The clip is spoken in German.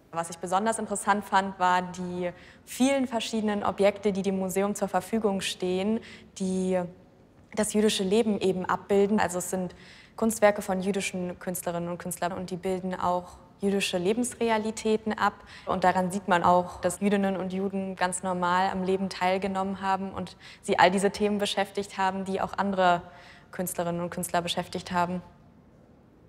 Was ich besonders interessant fand, waren die vielen verschiedenen Objekte, die dem Museum zur Verfügung stehen, die das jüdische Leben eben abbilden. Also es sind Kunstwerke von jüdischen Künstlerinnen und Künstlern und die bilden auch jüdische Lebensrealitäten ab. Und daran sieht man auch, dass Jüdinnen und Juden ganz normal am Leben teilgenommen haben und sie all diese Themen beschäftigt haben, die auch andere Künstlerinnen und Künstler beschäftigt haben.